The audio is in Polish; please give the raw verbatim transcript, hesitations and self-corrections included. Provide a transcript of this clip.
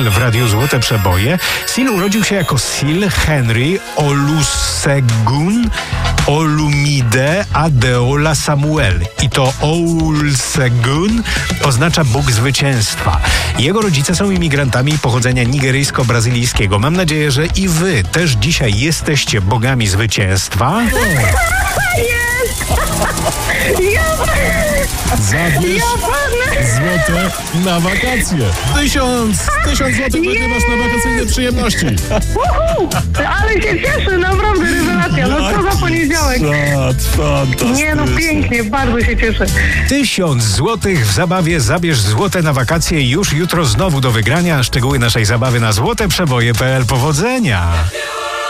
Sil w Radiu Złote Przeboje. Sil urodził się jako Sil Henry Olusegun Olumide Adeola Samuel. I to Olusegun oznacza Bóg zwycięstwa. Jego rodzice są imigrantami pochodzenia nigeryjsko-brazylijskiego. Mam nadzieję, że i wy też dzisiaj jesteście bogami zwycięstwa. Zabierz złote na wakacje. Tysiąc, tysiąc złotych wygrywasz na wakacyjne przyjemności. Uhu, ale się cieszę, naprawdę rewelacja. No co za poniedziałek. Czad, fantastycznie. Nie no, pięknie, bardzo się cieszę. Tysiąc złotych w zabawie Zabierz złote na wakacje już jutro znowu do wygrania. Szczegóły naszej zabawy na złoteprzeboje kropka p l. Powodzenia!